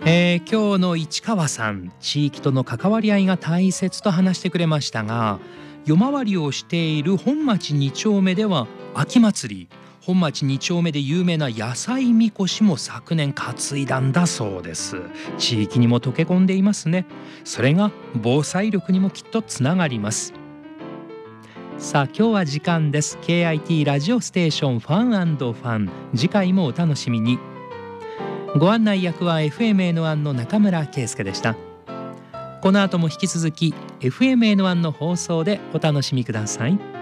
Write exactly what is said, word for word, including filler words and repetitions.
えー今日の市川さん、地域との関わり合いが大切と話してくれましたが、夜回りをしている本町に丁目では秋祭り、本町に丁目で有名な野菜みこしも昨年担いだんだそうです。地域にも溶け込んでいますね。それが防災力にもきっとつながります。さあ今日は時間です。 ケーアイティー ラジオステーションファン&ファン、次回もお楽しみに。ご案内役は エフエムエヌワン の中村圭介でした。この後も引き続き エフエムエヌワン の放送でお楽しみください。